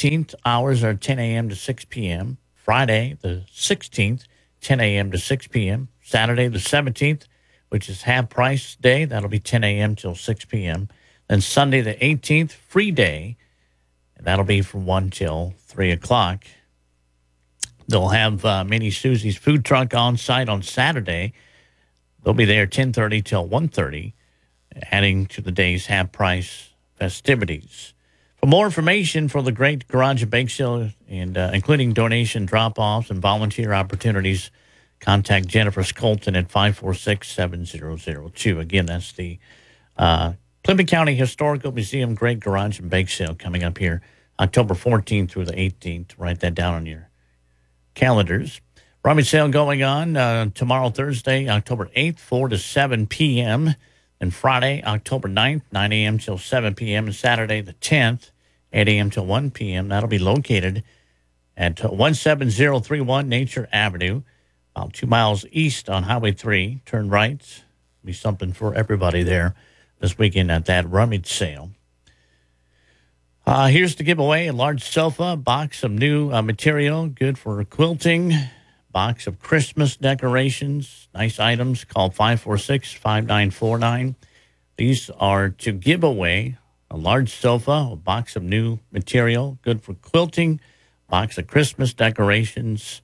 15th, hours are 10 a.m. to 6 p.m. Friday, the 16th, 10 a.m. to 6 p.m. Saturday, the 17th, which is half price day. That'll be 10 a.m. till 6 p.m. Then Sunday, the 18th, free day. And that'll be from 1 till 3 o'clock. They'll have Mini Susie's food truck on site on Saturday. They'll be there 10:30 till 1:30, adding to the day's half-price festivities. For more information for the Great Garage and Bake Sale, and including donation drop-offs and volunteer opportunities, contact Jennifer Skolton at 546-7002. Again, that's the Plymouth County Historical Museum Great Garage and Bake Sale coming up here October 14th through the 18th. Write that down on your calendars. Rummage sale going on tomorrow, Thursday, October 8th, 4 to 7 p.m., and Friday, October 9th, 9 a.m. till 7 p.m., and Saturday, the 10th, 8 a.m. till 1 p.m. That'll be located at 17031 Nature Avenue, about 2 miles east on Highway 3. Turn right. Be something for everybody there this weekend at that rummage sale. Here's to give away a large sofa, box of new material, good for quilting, box of Christmas decorations, nice items. Call 546-5949. These are to give away a large sofa, a box of new material, good for quilting, box of Christmas decorations,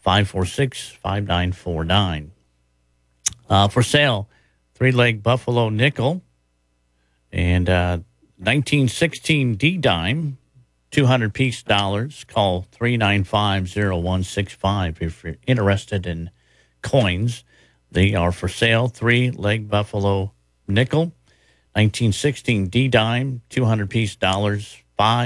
546-5949. For sale, 3-leg Buffalo nickel and 1916 D-dime, 200-piece dollars. Call 395-0165 if you're interested in coins. They are for sale. 3-leg Buffalo nickel, 1916 D-dime, 200-piece dollars.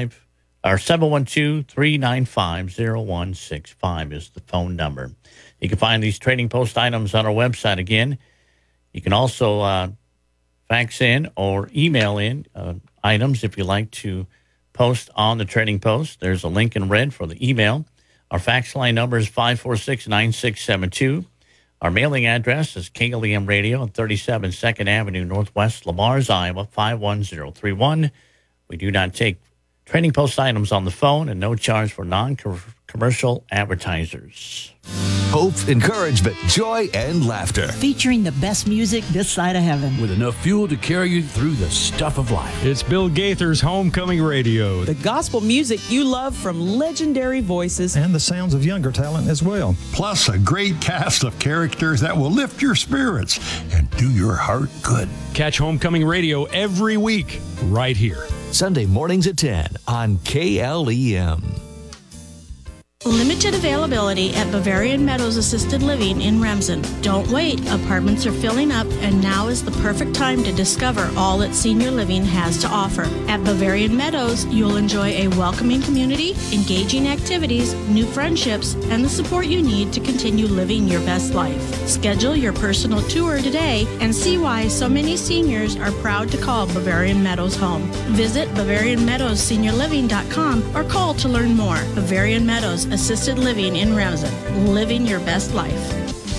712-395-0165 is the phone number. You can find these Trading Post items on our website. Again, you can also fax in or email in items if you like to post on the Trading Post. There's a link in red for the email. Our fax line number is 546-9672. Our mailing address is KLEM Radio on 37 2nd Avenue, Northwest Lamars, Iowa, 51031. We do not take Trading Post items on the phone and no charge for non-commercial advertisers. Hope, encouragement, joy, and laughter. Featuring the best music this side of heaven. With enough fuel to carry you through the stuff of life. It's Bill Gaither's Homecoming Radio. The gospel music you love from legendary voices. And the sounds of younger talent as well. Plus a great cast of characters that will lift your spirits and do your heart good. Catch Homecoming Radio every week right here. Sunday mornings at 10 on KLEM. Limited availability at Bavarian Meadows Assisted Living in Remsen. Don't wait. Apartments are filling up, and now is the perfect time to discover all that senior living has to offer. At Bavarian Meadows, you'll enjoy a welcoming community, engaging activities, new friendships, and the support you need to continue living your best life. Schedule your personal tour today and see why so many seniors are proud to call Bavarian Meadows home. Visit BavarianMeadowsSeniorLiving.com or call to learn more. Bavarian Meadows Assisted Living in Remsen, living your best life.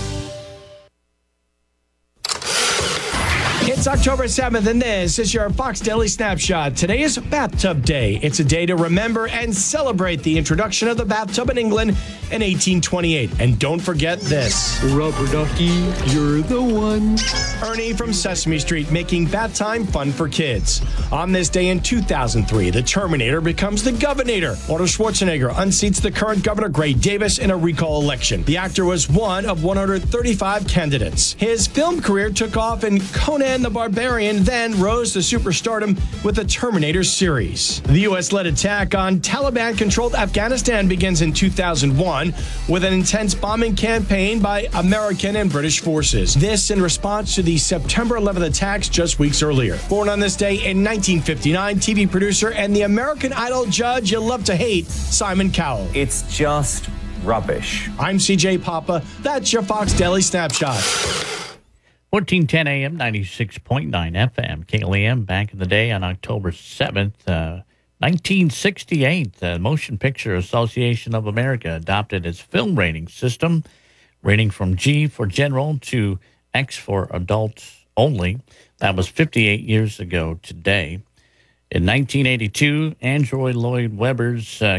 It's October 7th, and this is your Fox Daily Snapshot. Today is Bathtub Day. It's a day to remember and celebrate the introduction of the bathtub in England in 1828. And don't forget this. Rubber ducky, you're the one. Ernie from Sesame Street making bath time fun for kids. On this day in 2003, the Terminator becomes the Governator. Arnold Schwarzenegger unseats the current Governor Gray Davis in a recall election. The actor was one of 135 candidates. His film career took off in Conan the Barbarian, then rose to superstardom with the Terminator series. The U.S.-led attack on Taliban-controlled Afghanistan begins in 2001 with an intense bombing campaign by American and British forces. This in response to the September 11th attacks just weeks earlier. Born on this day in 1959, TV producer and the American Idol judge you love to hate, Simon Cowell. It's just rubbish. I'm CJ Papa. That's your Fox Daily Snapshot. 1410 AM, 96.9 FM, KLEM, back in the day on October 7th, 1968. The Motion Picture Association of America adopted its film rating system, rating from G for general to X for adults only. That was 58 years ago today. In 1982, Andrew Lloyd Webber's